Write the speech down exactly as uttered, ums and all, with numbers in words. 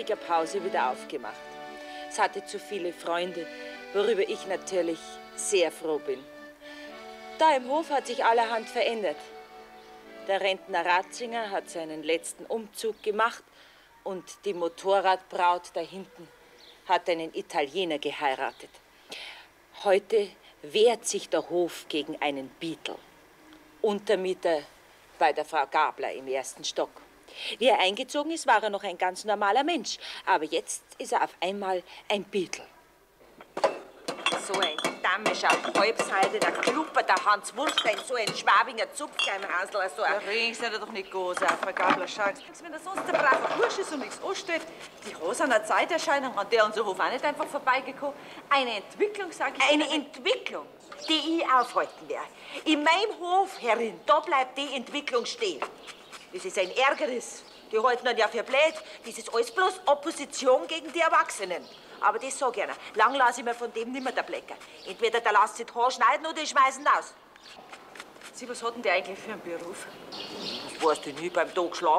einiger Pause wieder aufgemacht. Es hatte zu viele Freunde, worüber ich natürlich sehr froh bin. Da im Hof hat sich allerhand verändert. Der Rentner Ratzinger hat seinen letzten Umzug gemacht und die Motorradbraut da hinten hat einen Italiener geheiratet. Heute wehrt sich der Hof gegen einen Beadle. Untermieter bei der Frau Gabler im ersten Stock. Wie er eingezogen ist, war er noch ein ganz normaler Mensch. Aber jetzt ist er auf einmal ein Beadle. So ein dammischer Halbseiter, der Klupper, der Hans Wurstein, so ein Schwabinger Zupfgeimhansel. So da regen Sie doch nicht groß auf, Frau Gabler, schauen Sie. Wenn er sonst ein braver Bursch ist und nichts anstellt, die Rose an der Zeiterscheinung, an der unser Hof auch nicht einfach vorbeigekommen. Eine Entwicklung, sag ich. Eine Entwicklung, die ich aufhalten werde. In meinem Hof, Herrin, da bleibt die Entwicklung stehen. Das ist ein Ärgernis. Die halten dann ja für blöd. Das ist alles bloß Opposition gegen die Erwachsenen. Aber das sag ich Ihnen. Lang lasse ich mir von dem nimmer der Blecker. Entweder der lässt sich die Haare schneiden oder ich schmeiß ihn aus. Sie, was hat denn der eigentlich für einen Beruf? Das weißt du nie, beim Tag schlafen.